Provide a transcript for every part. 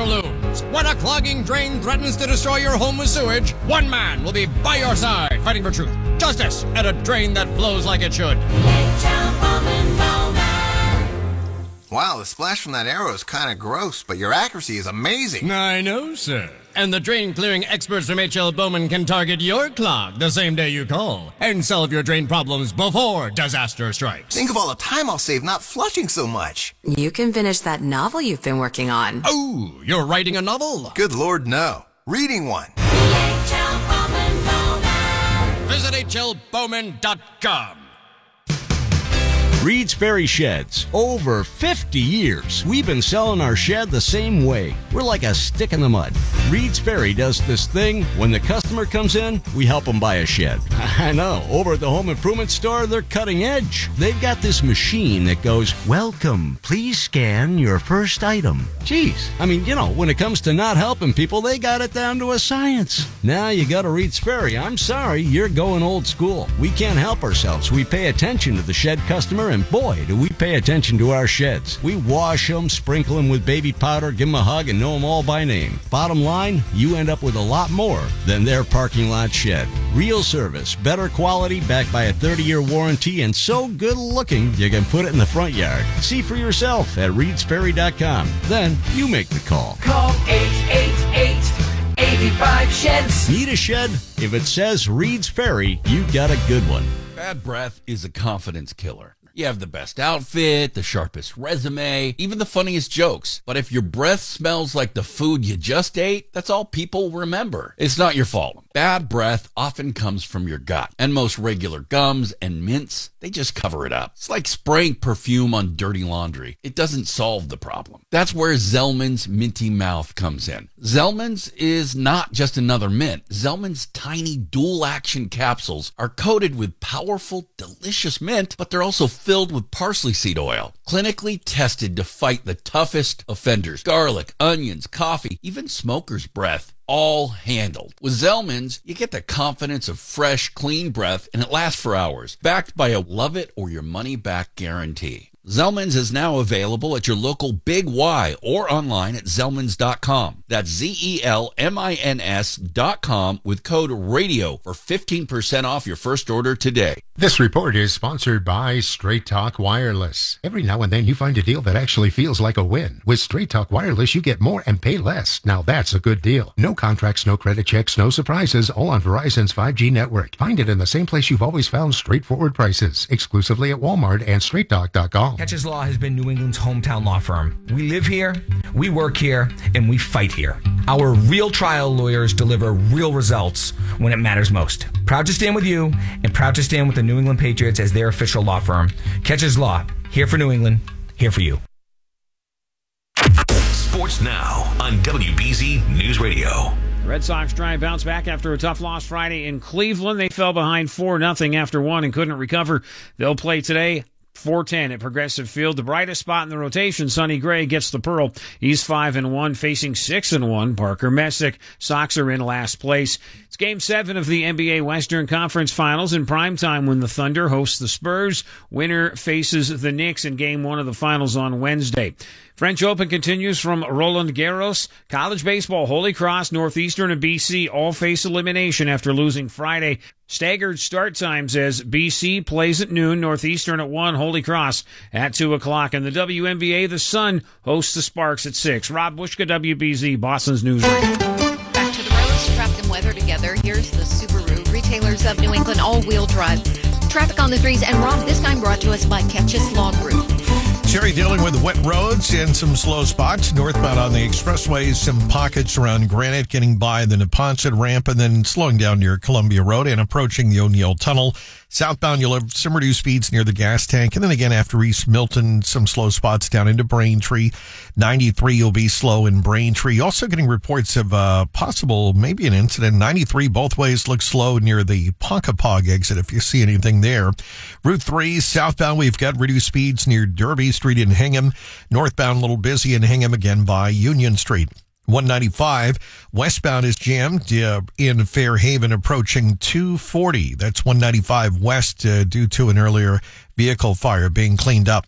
balloons. When a clogging drain threatens to destroy your home with sewage, one man will be by your side, fighting for truth, justice, and a drain that flows like it should. HL Bowman Bowman. Wow, the splash from that arrow is kind of gross, but your accuracy is amazing. I know, sir. And the drain clearing experts from HL Bowman can target your clog the same day you call and solve your drain problems before disaster strikes. Think of all the time I'll save not flushing so much. You can finish that novel you've been working on. Oh, you're writing a novel? Good Lord, no. Reading one. HL Bowman Bowman. Visit hlbowman.com. Reed's Ferry Sheds. Over 50 years, we've been selling our shed the same way. We're like a stick in the mud. Reed's Ferry does this thing. When the customer comes in, we help them buy a shed. I know, over at the home improvement store, they're cutting edge. They've got this machine that goes, "Welcome, please scan your first item." Geez, I mean, when it comes to not helping people, they got it down to a science. Now you go to Reed's Ferry. I'm sorry, you're going old school. We can't help ourselves. We pay attention to the shed customer, and boy, do we pay attention to our sheds. We wash them, sprinkle them with baby powder, give them a hug, and know them all by name. Bottom line, you end up with a lot more than their parking lot shed. Real service, better quality, backed by a 30-year warranty, and so good looking you can put it in the front yard. See for yourself at reedsferry.com. Then you make the call. Call 888-85-SHEDS. Need a shed? If it says Reed's Ferry, you got a good one. Bad breath is a confidence killer. You have the best outfit, the sharpest resume, even the funniest jokes. But if your breath smells like the food you just ate, that's all people remember. It's not your fault. Bad breath often comes from your gut, and most regular gums and mints, they just cover it up. It's like spraying perfume on dirty laundry. It doesn't solve the problem. That's where Zellman's Minty Mouth comes in. Zellman's is not just another mint. Zellman's tiny dual-action capsules are coated with powerful, delicious mint, but they're also filled with parsley seed oil, clinically tested to fight the toughest offenders. Garlic, onions, coffee, even smoker's breath. All handled. With Zellman's, you get the confidence of fresh, clean breath, and it lasts for hours, backed by a love it or your money back guarantee. Zellman's is now available at your local Big Y or online at Zellmans.com. That's ZELMINS.com with code RADIO for 15% off your first order today. This report is sponsored by Straight Talk Wireless. Every now and then you find a deal that actually feels like a win. With Straight Talk Wireless, you get more and pay less. Now that's a good deal. No contracts, no credit checks, no surprises, all on Verizon's 5G network. Find it in the same place you've always found straightforward prices, exclusively at Walmart and StraightTalk.com. Catches Law has been New England's hometown law firm. We live here, we work here, and we fight here. Our real trial lawyers deliver real results when it matters most. Proud to stand with you and proud to stand with the New England Patriots as their official law firm. Catches Law, here for New England, here for you. Sports Now on WBZ News Radio. Red Sox try and bounce back after a tough loss Friday in Cleveland. They fell behind 4-0 after one and couldn't recover. They'll play today 4:10 at Progressive Field. The brightest spot in the rotation, Sonny Gray, gets the pearl. He's 5-1, facing 6-1 Parker Messick. Sox are in last place. It's Game 7 of the NBA Western Conference Finals in primetime when the Thunder hosts the Spurs. Winner faces the Knicks in Game 1 of the Finals on Wednesday. French Open continues from Roland Garros. College baseball, Holy Cross, Northeastern, and BC all face elimination after losing Friday. Staggered start times as BC plays at noon, Northeastern at 1, Holy Cross at 2 o'clock. In the WNBA, the Sun hosts the Sparks at 6. Rob Bushka, WBZ, Boston's News Radio. Back to the roads, traffic and weather together. Here's the Subaru Retailers of New England all-wheel drive. Traffic on the threes, and Rob, this time brought to us by Ketch's Law Group. Sherry dealing with wet roads and some slow spots. Northbound on the expressways, some pockets around Granite, getting by the Neponset ramp, and then slowing down near Columbia Road and approaching the O'Neill Tunnel. Southbound, you'll have some reduced speeds near the gas tank. And then again, after East Milton, some slow spots down into Braintree. 93, you'll be slow in Braintree. Also getting reports of possible, maybe an incident. 93, both ways look slow near the Ponkapog exit, if you see anything there. Route 3, southbound, we've got reduced speeds near Derby Street in Hingham. Northbound, a little busy in Hingham, again by Union Street. 195 westbound is jammed in Fairhaven approaching 240. That's 195 west due to an earlier vehicle fire being cleaned up.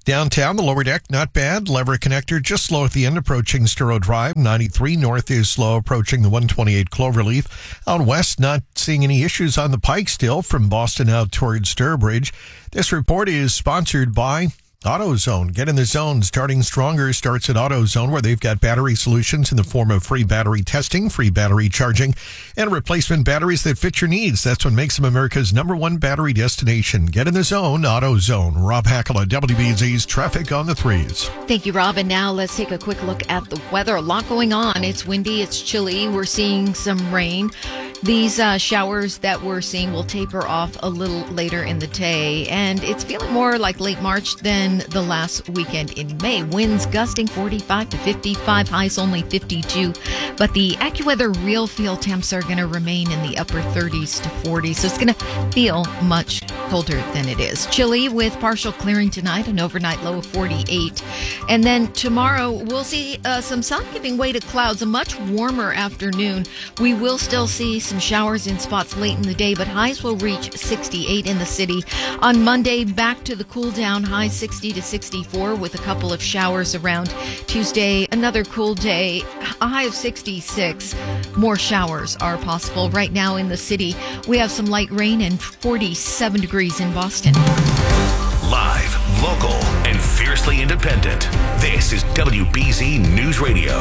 Downtown, the lower deck, not bad. Lever connector, just slow at the end, approaching Sturo Drive. 93 north is slow, approaching the 128 Cloverleaf. Out west, not seeing any issues on the Pike still, from Boston out towards Sturbridge. This report is sponsored by AutoZone. Get in the zone. Starting stronger starts at AutoZone, where they've got battery solutions in the form of free battery testing, free battery charging, and replacement batteries that fit your needs. That's what makes them America's #1 battery destination. Get in the zone. AutoZone. Rob Hackala, WBZ's Traffic on the Threes. Thank you, Rob. And now let's take a quick look at the weather. A lot going on. It's windy. It's chilly. We're seeing some rain. These showers that we're seeing will taper off a little later in the day, and it's feeling more like late March than the last weekend in May. Winds gusting 45 to 55, highs only 52, but the AccuWeather real feel temps are going to remain in the upper 30s to 40s, so it's going to feel much colder than it is. Chilly with partial clearing tonight, an overnight low of 48, and then tomorrow we'll see some sun giving way to clouds, a much warmer afternoon. We will still see some showers in spots late in the day, but highs will reach 68 in the city. On Monday, back to the cool down, high 60 to 64 with a couple of showers around. Tuesday, another cool day, a high of 66. More showers are possible. Right now in the city, we have some light rain and 47 degrees in Boston. Live, local, and fiercely independent. This is WBZ News Radio.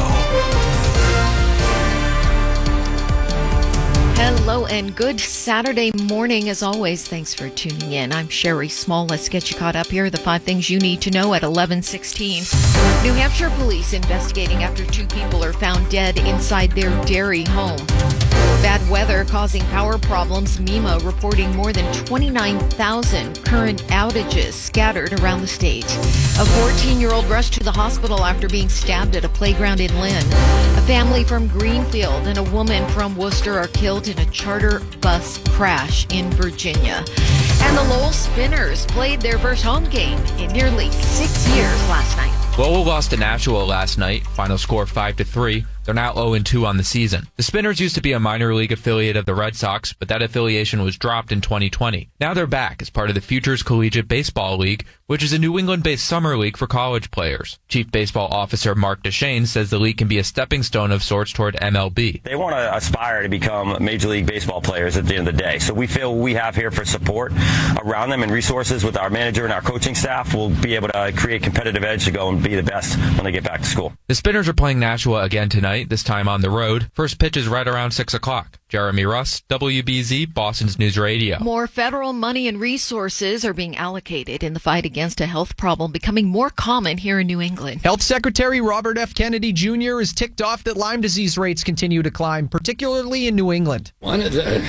Hello and good Saturday morning as always. Thanks for tuning in. I'm Sherry Small. Let's get you caught up here. The 5 things you need to know at 11:16. New Hampshire police investigating after 2 people are found dead inside their dairy home. Bad weather causing power problems. MEMA reporting more than 29,000 current outages scattered around the state. A 14-year-old rushed to the hospital after being stabbed at a playground in Lynn. A family from Greenfield and a woman from Worcester are killed in a charter bus crash in Virginia. And the Lowell Spinners played their first home game in nearly 6 years last night. Lowell lost to Nashua last night, final score 5-3. They're now 0-2 on the season. The Spinners used to be a minor league affiliate of the Red Sox, but that affiliation was dropped in 2020. Now they're back as part of the Futures Collegiate Baseball League, which is a New England-based summer league for college players. Chief Baseball Officer Mark Deshane says the league can be a stepping stone of sorts toward MLB. They want to aspire to become Major League Baseball players at the end of the day. So we feel we have here for support around them and resources with our manager and our coaching staff. We'll be able to create competitive edge to go and be the best when they get back to school. The Spinners are playing Nashua again tonight, this time on the road. First pitch is right around 6 o'clock. Jeremy Russ, WBZ, Boston's News Radio. More federal money and resources are being allocated in the fight against a health problem becoming more common here in New England. Health Secretary Robert F. Kennedy Jr. is ticked off that Lyme disease rates continue to climb, particularly in New England. One of the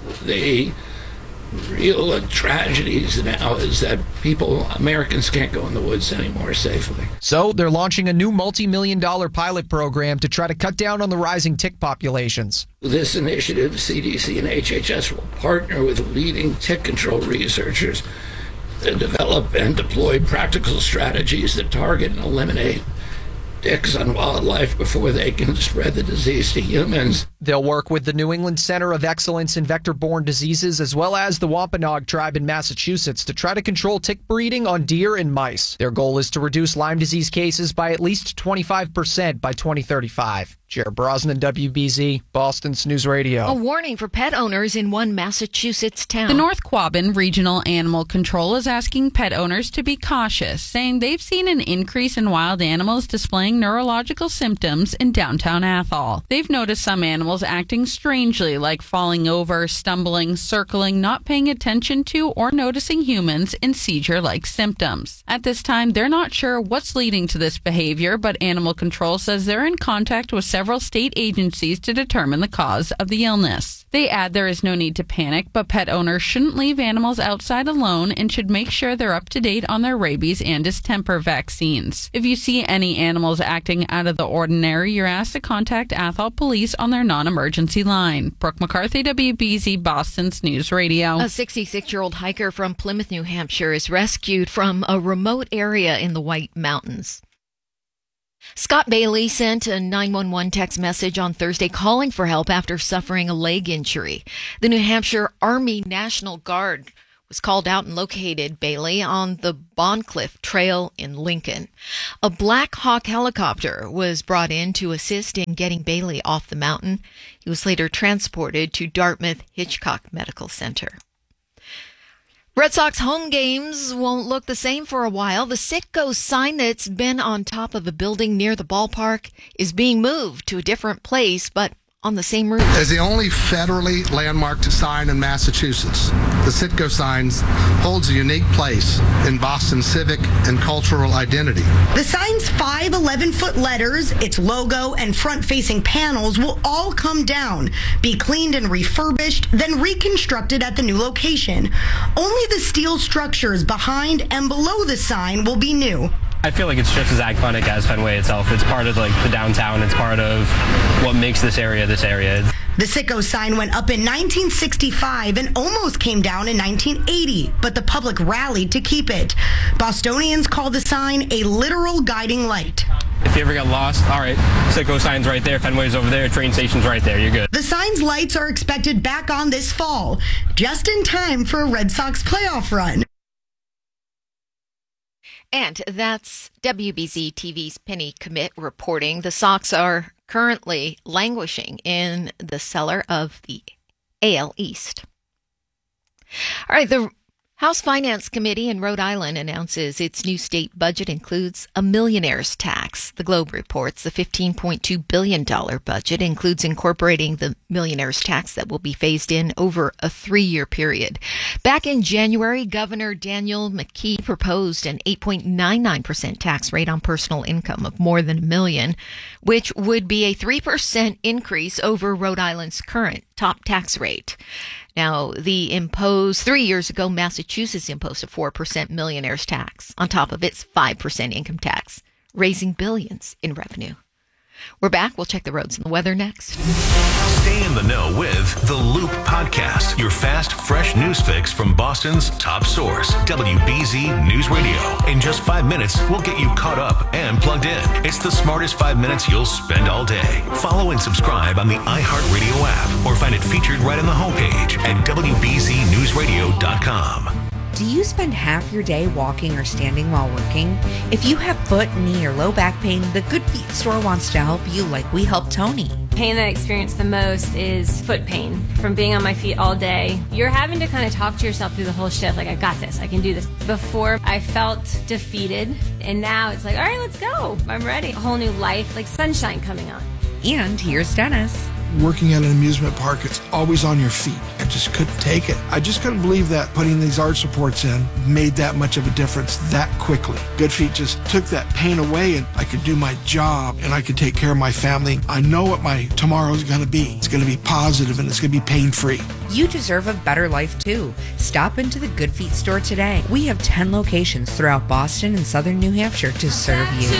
real tragedies now is that Americans can't go in the woods anymore safely. So they're launching a new multi-million-dollar pilot program to try to cut down on the rising tick populations. This initiative, CDC and HHS will partner with leading tick control researchers to develop and deploy practical strategies that target and eliminate ticks on wildlife before they can spread the disease to humans. They'll work with the New England Center of Excellence in Vector-Borne Diseases as well as the Wampanoag tribe in Massachusetts to try to control tick breeding on deer and mice. Their goal is to reduce Lyme disease cases by at least 25% by 2035. Jared Brosnan, WBZ, Boston's News Radio. A warning for pet owners in one Massachusetts town. The North Quabbin Regional Animal Control is asking pet owners to be cautious, saying they've seen an increase in wild animals displaying neurological symptoms in downtown Athol. They've noticed some animals acting strangely, like falling over, stumbling, circling, not paying attention to, or noticing humans in seizure-like symptoms. At this time, they're not sure what's leading to this behavior, but Animal Control says they're in contact with several state agencies to determine the cause of the illness. They add there is no need to panic, but pet owners shouldn't leave animals outside alone and should make sure they're up to date on their rabies and distemper vaccines. If you see any animals acting out of the ordinary, you're asked to contact Athol Police on their non-emergency line. Brooke McCarthy, WBZ, Boston's News Radio. A 66-year-old hiker from Plymouth, New Hampshire is rescued from a remote area in the White Mountains. Scott Bailey sent a 911 text message on Thursday calling for help after suffering a leg injury. The New Hampshire Army National Guard was called out and located Bailey on the Bondcliff Trail in Lincoln. A Black Hawk helicopter was brought in to assist in getting Bailey off the mountain. He was later transported to Dartmouth Hitchcock Medical Center. Red Sox home games won't look the same for a while. The Citgo sign that's been on top of a building near the ballpark is being moved to a different place, but on the same route. As the only federally landmarked sign in Massachusetts, the Citgo signs holds a unique place in Boston's civic and cultural identity. The sign's 5 11-foot letters, its logo, and front-facing panels will all come down, be cleaned and refurbished, then reconstructed at the new location. Only the steel structures behind and below the sign will be new. I feel like it's just as iconic as Fenway itself. It's part of the downtown. It's part of what makes this area this area. The Citgo sign went up in 1965 and almost came down in 1980, but the public rallied to keep it. Bostonians call the sign a literal guiding light. If you ever get lost, all right, Citgo sign's right there, Fenway's over there, train station's right there, you're good. The sign's lights are expected back on this fall, just in time for a Red Sox playoff run. And that's WBZ TV's Penny Commit reporting. The Sox are currently languishing in the cellar of the AL East. All right, the House Finance Committee in Rhode Island announces its new state budget includes a millionaire's tax. The Globe reports the $15.2 billion budget includes incorporating the millionaire's tax that will be phased in over a 3-year period. Back in January, Governor Daniel McKee proposed an 8.99% tax rate on personal income of more than $1 million, which would be a 3% increase over Rhode Island's current top tax rate. Now, 3 years ago, Massachusetts imposed a 4% millionaire's tax on top of its 5% income tax, raising billions in revenue. We're back. We'll check the roads and the weather next. Stay in the know with The Loop Podcast, your fast, fresh news fix from Boston's top source, WBZ News Radio. In just 5 minutes, we'll get you caught up and plugged in. It's the smartest 5 minutes you'll spend all day. Follow and subscribe on the iHeartRadio app or find it featured right on the homepage at WBZNewsRadio.com. Do you spend half your day walking or standing while working? If you have foot, knee, or low back pain, the Good Feet store wants to help you like we helped Tony. Pain that I experience the most is foot pain from being on my feet all day. You're having to kind of talk to yourself through the whole shift, like, I got this, I can do this. Before, I felt defeated, and now it's like, all right, let's go. I'm ready. A whole new life, like sunshine coming on. And here's Dennis. Working at an amusement park, it's always on your feet. I just couldn't take it. I just couldn't believe that putting these arch supports in made that much of a difference that quickly. Good Feet just took that pain away, and I could do my job and I could take care of my family. I know what my tomorrow's going to be. It's going to be positive and it's going to be pain-free. You deserve a better life too. Stop into the Good Feet store today. We have 10 locations throughout Boston and southern New Hampshire to serve you.